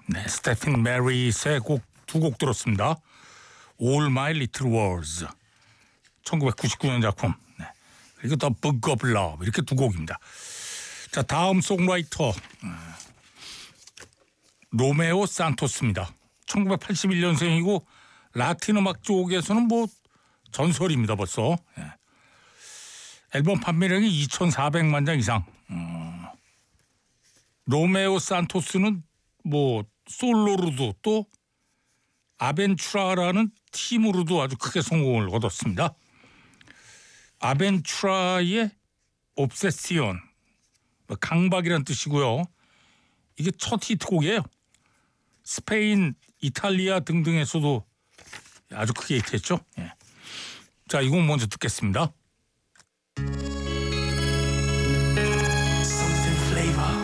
네, 스테픈 메리스의 두 곡 들었습니다. All My Little Words 1999년 작품. 네. 그리고 The Book of Love 이렇게 두 곡입니다. 자, 다음 송라이터 로메오 산토스입니다. 1981년생이고 라틴 음악 쪽에서는 뭐 전설입니다 벌써. 네. 앨범 판매량이 2,400만 장 이상. 로메오 산토스는 뭐 솔로로도 또 아벤추라라는 팀으로도 아주 크게 성공을 거뒀습니다. 아벤추라의 옵세시온, 강박이란 뜻이고요. 이게 첫 히트곡이에요. 스페인, 이탈리아 등등에서도 아주 크게 히트했죠. 예. 자, 이 곡 먼저 듣겠습니다.